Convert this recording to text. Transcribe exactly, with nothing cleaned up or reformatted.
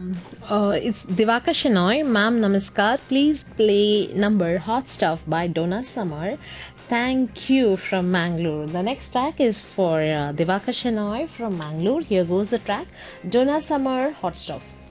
Uh, it's Divakar Shenoy. Ma'am, namaskar. Please play number Hot Stuff by Donna Summer. Thank you from Mangalore. The next track is for uh, Divakar Shenoy from Mangalore. Here goes the track Donna Summer, Hot Stuff.